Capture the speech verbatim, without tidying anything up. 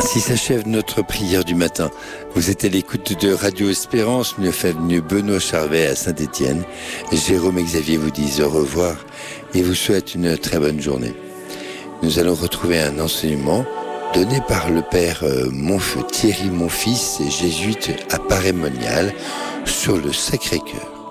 Ainsi s'achève notre prière du matin. Vous êtes à l'écoute de Radio Espérance, neuf avenue Benoît Charvet à Saint-Étienne. Jérôme et Xavier vous disent au revoir et vous souhaitent une très bonne journée. Nous allons retrouver un enseignement donné par le père Monf- Thierry Monfils, jésuite à Paray-Monial, sur le Sacré-Cœur.